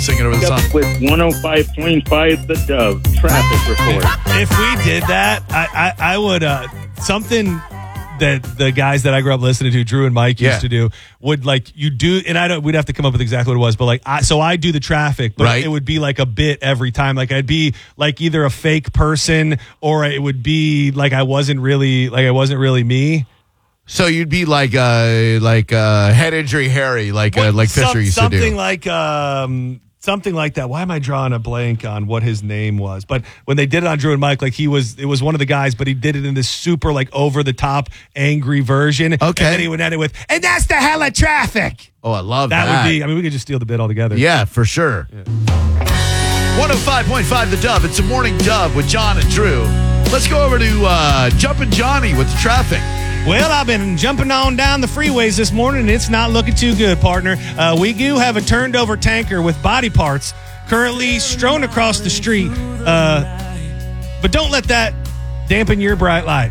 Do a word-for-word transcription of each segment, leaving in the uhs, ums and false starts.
sing it over the song. With one oh five point five The Dove traffic report. If we did that, I, I, I would, uh, something that the guys that I grew up listening to, Drew and Mike, used Yeah. to do, would like you do, and I don't, we'd have to come up with exactly what it was, but like, I, so I do the traffic, but Right. it would be like a bit every time. Like I'd be like either a fake person or it would be like I wasn't really, like I wasn't really me. So you'd be like uh, like uh, Head Injury Harry, like uh, like Fisher Some- used to something do. like um something like that. Why am I drawing a blank on what his name was? But when they did it on Drew and Mike, like he was, it was one of the guys, but he did it in this super like over the top angry version. Okay. And then he would end it with, and that's the hell of traffic. Oh, I love that. That would be, I mean, we could just steal the bit altogether. Yeah, for sure. one oh five point five The Dove. It's a morning Dove with John and Drew. Let's go over to uh, Jumpin' Johnny with the traffic. Well, I've been jumping on down the freeways this morning, and it's not looking too good, partner. Uh, we do have a turned over tanker with body parts currently strewn across the street. Uh, but don't let that dampen your bright light.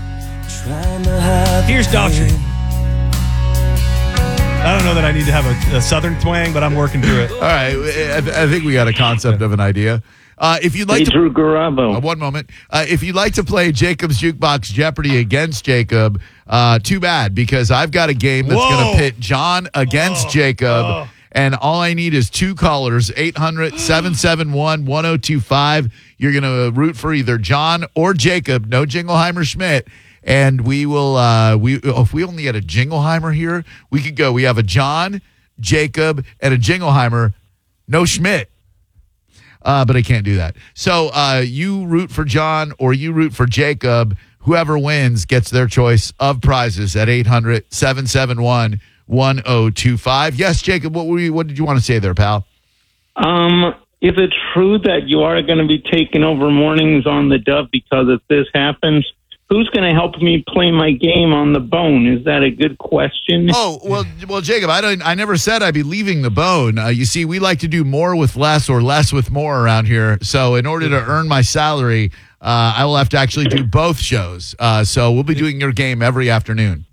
Here's Doctor. I don't know that I need to have a, a southern twang, but I'm working through it. All right, I, I think we got a concept of an idea. Uh, if you'd like Hey, to, Drew Garabo. uh, one moment. Uh, if you'd like to play Jacob's Jukebox Jeopardy against Jacob, uh, too bad because I've got a game that's going Whoa. to pit John against Oh. Jacob, Oh. and all I need is two callers: eight hundred, seven seven one, one oh two five. You're going to root for either John or Jacob. No Jingleheimer Schmidt. And we will, uh, we if we only had a Jingleheimer here, we could go. We have a John, Jacob, and a Jingleheimer. No Schmidt. Uh, but I can't do that. So uh, you root for John or you root for Jacob. Whoever wins gets their choice of prizes at eight hundred, seven seven one, one oh two five. Yes, Jacob, what were you, what did you want to say there, pal? Um, is it true that you are going to be taking over mornings on the Dove? Because if this happens, who's going to help me play my game on the Bone? Is that a good question? Oh, well, well, Jacob, I don't. I never said I'd be leaving the Bone. Uh, you see, we like to do more with less or less with more around here. So in order to earn my salary, uh, I will have to actually do both shows. Uh, so we'll be doing your game every afternoon.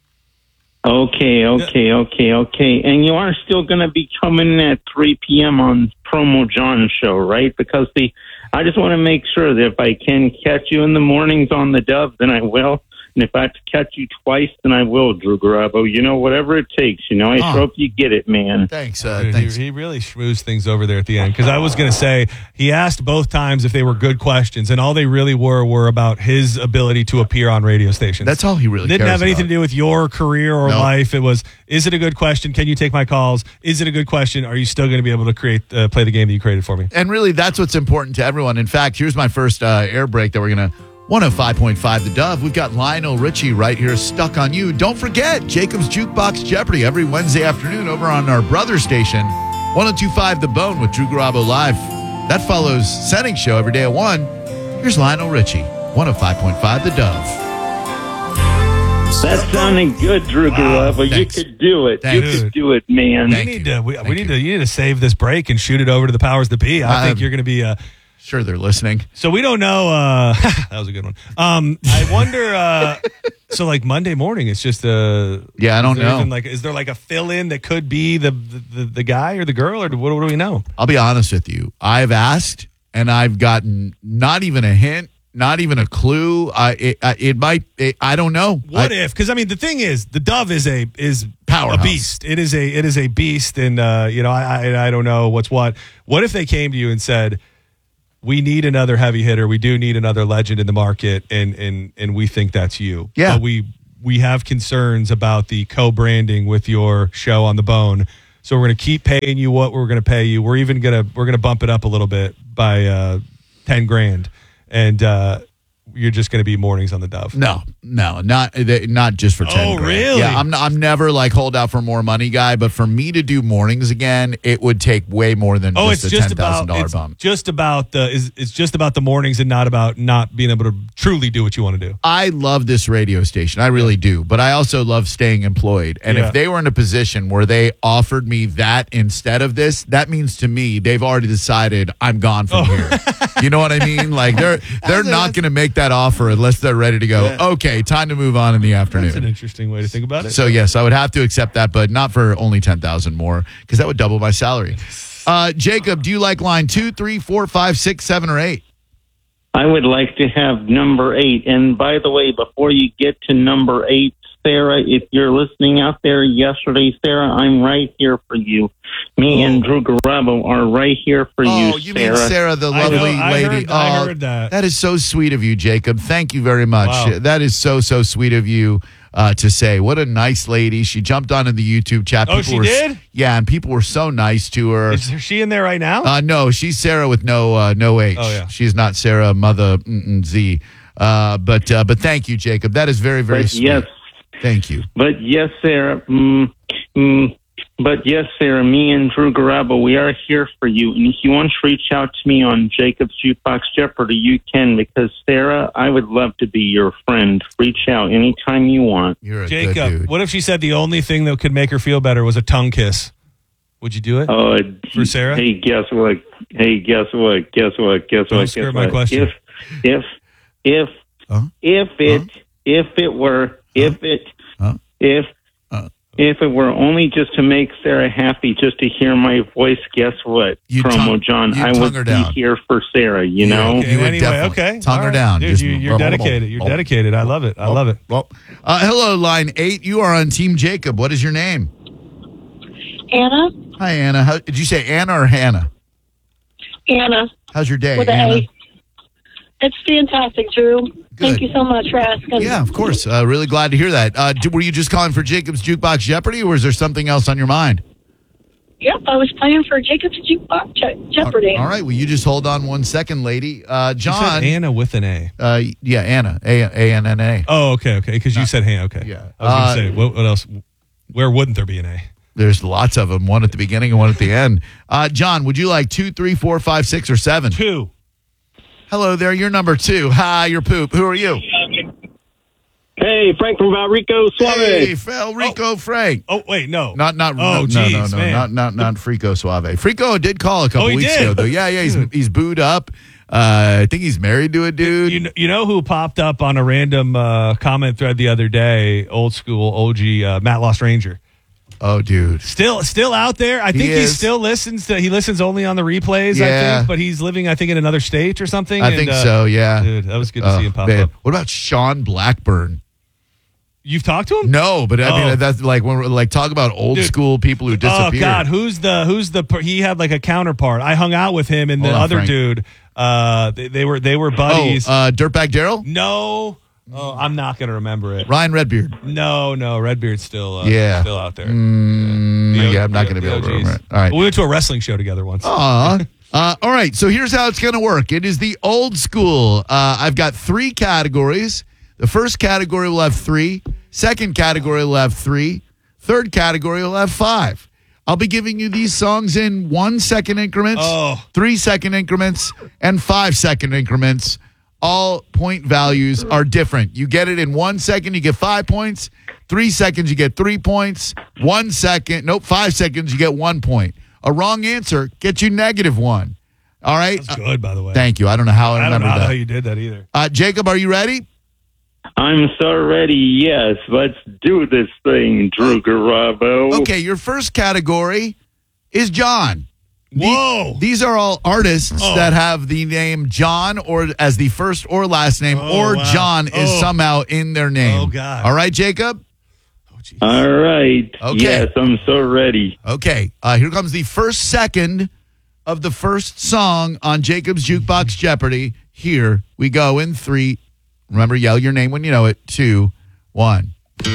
Okay, okay, okay, okay. And you are still going to be coming in at three p.m. on Promo John's show, right? Because the I just want to make sure that if I can catch you in the mornings on the Dove, then I will. And if I have to catch you twice, then I will, Drew Garabo. You know, whatever it takes. You know, I Oh. hope you get it, man. Thanks. Uh, Dude, thanks. He, he really schmoozed things over there at the end because I was going to say he asked both times if they were good questions, and all they really were were about his ability to appear on radio stations. That's all he really didn't cares have anything about. to do with your career or No. life. It was, is it a good question? Can you take my calls? Is it a good question? Are you still going to be able to create uh, play the game that you created for me? And really, that's what's important to everyone. In fact, here's my first uh, air break that we're going to one oh five point five The Dove. We've got Lionel Richie right here stuck on you. Don't forget, Jacob's Jukebox Jeopardy every Wednesday afternoon over on our brother station, one oh two five The Bone with Drew Garabo Live. That follows Setting Show every day at one. Here's Lionel Richie, one oh five point five The Dove. That sounded good, Drew Wow, Garabo. You thanks. could do it. Thanks. You could do it, man. We Thank need you. to we, Thank we need you. to you need to save this break and shoot it over to the powers that be. I Um, think you're going to be uh, Sure, they're listening. so we don't know. Uh, that was a good one. Um, I wonder. Uh, so like Monday morning, it's just a Yeah, I don't is there know. even, like, is there like a fill in that could be the the, the guy or the girl or what, what do we know? I'll be honest with you. I've asked, and I've gotten not even a hint, not even a clue. I it, I- it might. It, I don't know. What I, if? Because I mean, the thing is, the Dove is a is Powerhouse. a beast. It is a it is a beast, and uh, you know, I, I I don't know what's what. What if they came to you and said, we need another heavy hitter. We do need another legend in the market, and and and we think that's you. Yeah. But we we have concerns about the co-branding with your show on the Bone. So we're going to keep paying you what we're going to pay you. We're even going to we're going to bump it up a little bit by uh, ten grand, and uh, you're just going to be mornings on the Dove. No, no, not not just for ten. Oh, grand. really? Yeah, I'm I'm never like hold out for more money guy, but for me to do mornings again, it would take way more than Oh, just it's a just ten thousand about dollar it's bump. just about the is it's just about the mornings and not about not being able to truly do what you want to do. I love this radio station. I really do. But I also love staying employed. And Yeah. if they were in a position where they offered me that instead of this, that means to me they've already decided I'm gone from Oh. here. You know what I mean? Like they're they're not going to make that offer unless they're ready to go, Yeah. okay, time to move on in the That's an afternoon. interesting way to think about it. So yes, I would have to accept that, but not for only ten thousand more because that would double my salary. Uh, Jacob, do you like line two, three, four, five, six, seven, or eight? I would like to have number eight. And by the way, before you get to number eight, Sarah, if you're listening out there yesterday, Sarah, I'm right here for you. Me and Drew Garabo are right here for you, Oh, you Sarah. mean Sarah, the I know, lovely I lady. heard- oh, I heard that. That is so sweet of you, Jacob. Thank you very much. Wow. That is so, so sweet of you uh, to say. What a nice lady. She jumped on in the YouTube chat. Oh, People she were, did? Yeah, and people were so nice to her. Is she in there right now? Uh, no, she's Sarah with no uh, no H. Oh, yeah. She's not Sarah Mother mm-mm, Z. Uh, but uh, but thank you, Jacob. That is very, very But sweet. yes, Thank you. but yes, Sarah. Mm, mm, but yes, Sarah, me and Drew Garabo, we are here for you. And if you want to reach out to me on Jacob's Jukebox Jeopardy, you can, because, Sarah, I would love to be your friend. Reach out anytime you want. You're a good Jacob, dude. what if she said the only thing that could make her feel better was a tongue kiss? Would you do it? Oh, For Sarah? Hey, guess what? Hey, guess what? Guess what? Guess Don't what? skirt Guess my what? question. If, if, if, Huh? if it, if it were, if it, Huh? if, Uh. if it were only just to make Sarah happy, just to hear my voice, guess what? You'd Promo tongue- John, you'd I tongue would her be down. here for Sarah. You Yeah, know. okay. You would anyway, definitely okay. tongue All her right. down. Dude, Just- you, you're dedicated. You're dedicated. I love it. I love it. Well, uh, hello, line eight. You are on Team Jacob. What is your name? Anna? Hi, Anna. How, did you say Anna or Hannah? Anna How's your day, with an Anna? A. It's fantastic, Drew. Thank Good. you so much for asking. Yeah, of course. Uh, really glad to hear that. Uh, d- were you just calling for Jacob's Jukebox Jeopardy, or is there something else on your mind? Yep, I was playing for Jacob's Jukebox Je- Jeopardy. All right. Well, you just hold on one second, lady. Uh, You said John. Anna with an A. Uh, yeah, Anna. A A N N A. Oh, okay, okay. Because you said Hannah. Okay. Yeah. I was Uh, going to say, what, what else? Where wouldn't there be an A? There's lots of them. One at the beginning and one at the end. Uh, John, would you like two, three, four, five, six, or seven? Two. Hello there. You're number two. Hi, you're poop. Who are you? Hey, Frank from Valrico, Suave. Hey, Fel Rico Frank. Oh, wait, no. Not, not, Oh, no, no, geez, no, no, man. not, not, not Frico Suave. Frico did call a couple Oh, he weeks did? ago, though. Yeah, yeah, he's he's booed up. Uh, I think he's married to a dude. You know, you know who popped up on a random uh, comment thread the other day? Old school O G uh, Matt Lost Ranger. Oh, dude. Still, still out there. I He think he, is. still listens to. He listens only on the replays. I Yeah. think, but he's living, I think, in another state or something. I and, think uh, so. Yeah, Dude, that was good to Oh, see him pop man. up. What about Sean Blackburn? You've talked to him? No, but I Oh. mean that's like when we're like talk about old Dude. school people who Oh disappeared. God, who's the who's the per- he had like a counterpart. I hung out with him and the Hold on, other Frank. dude. Uh, they, they were they were buddies. Oh, uh, Dirtbag Daryl, no, oh, I'm not gonna remember it. Ryan Redbeard. No, no, Redbeard's still uh, Yeah. still out there. Mm, The O- yeah, I'm not the- going to be the able to O Gs. remember. It. All right. We went to a wrestling show together once. Aw. Uh, all right, so here's how it's going to work. It is the old school. Uh, I've got three categories. The first category will have three. Second category will have three. Third category will have five. I'll be giving you these songs in one second increments, Oh. three second increments, and five second increments. All point values are different. You get it in one second, you get five points. Three seconds, you get three points. One second, nope, five seconds, you get one point. A wrong answer gets you negative one. All right? That's good, by the way. Uh, thank you. I don't know how I, I don't remember know how that. you did that either. Uh, Jacob, are you ready? I'm so ready. Yes, let's do this thing, Drew Garabo. Okay, your first category is John. The- Whoa. these are all artists Oh. that have the name John or as the first or last name, Oh, or wow. John is Oh. somehow in their name. Oh, God. All right, Jacob? Oh, geez. All right. Okay. Yes, I'm so ready. Okay, uh, here comes the first second of the first song on Jacob's Jukebox Jeopardy. Here we go in three. Remember, yell your name when you know it. Two, one.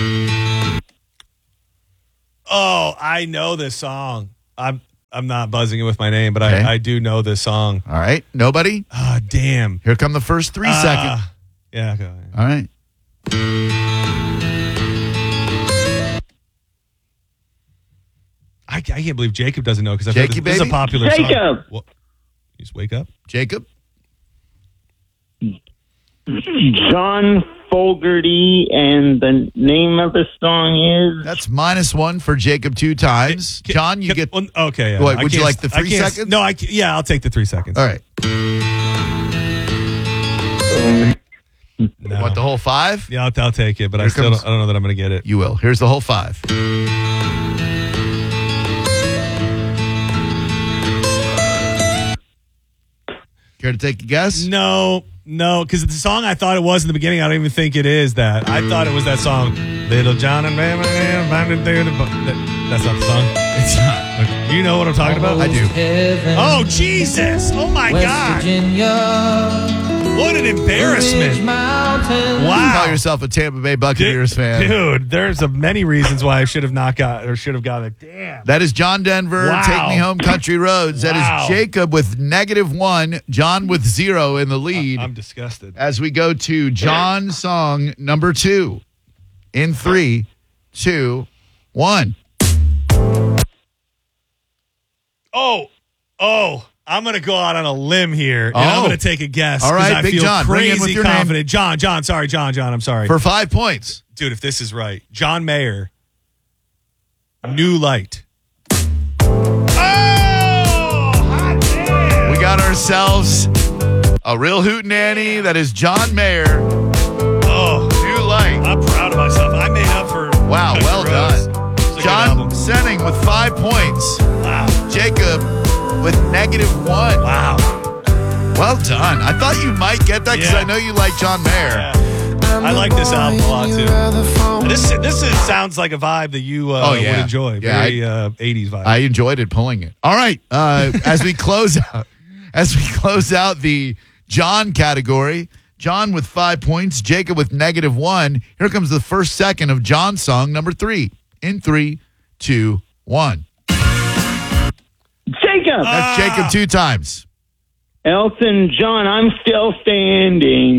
Oh, I know this song. I'm I'm not buzzing it with my name, but Okay. I, I do know this song. All right, nobody? Ah, damn. Here come the first three Ah. seconds. Yeah. Go ahead. All right. I, I can't believe Jacob doesn't know because Jakey, this, this is a baby? popular song. Jacob! What? You just wake up. Jacob? John Fogerty, and the name of the song is. That's minus one for Jacob two times. Can- John, you can- get. well, okay. Yeah, What, I would you can't- like the I three can't- seconds? No, I ca- yeah, I'll take the three seconds. All right. No. Want the whole five? Yeah, I'll, I'll take it, but I Here still comes- don't, I don't know that I'm going to get it. You will. Here's the whole five. Care to take a guess? No, no, because the song I thought it was in the beginning, I don't even think it is that. I thought it was that song, Little John and Mary. That's not the song. It's not. You know what I'm talking about? I do. Oh, Jesus. Oh, my God. What an embarrassment. You Wow. call yourself a Tampa Bay Buccaneers fan. Dude, there's a many reasons why I should have not got or should have got it. Damn. That is John Denver. Wow. Take me home, country roads. That Wow. is Jacob with negative one. John with zero in the lead. I'm disgusted. As we go to John's song number two. In three, two, one. Oh, oh. I'm going to go out on a limb here, and I'm Oh. going to take a guess. All 'cause right, I Big feel John, bring in with crazy your name. confident. John, John, sorry, John, John, I'm sorry. For five points. Dude, if this is right, John Mayer, New Light. Oh, hot damn. We got ourselves a real hootenanny. That is John Mayer. Oh, New Light. I'm proud of myself. I made up for Wow, Country well Roads. done. It's a good John album. Senning with five points. Wow. Jacob with negative one. Wow. Well done. I thought you might get that because Yeah. I know you like John Mayer. Yeah. I like this album a lot too. This this is, sounds like a vibe that you uh, Oh, yeah. would enjoy. Yeah, Very uh, eighties vibe. I enjoyed it pulling it. All right. Uh, as we close out, as we close out the John category, John with five points, Jacob with negative one. Here comes the first second of John's song number three. In three, two, one. Jacob, That's Jacob two times. Elton John, I'm still standing.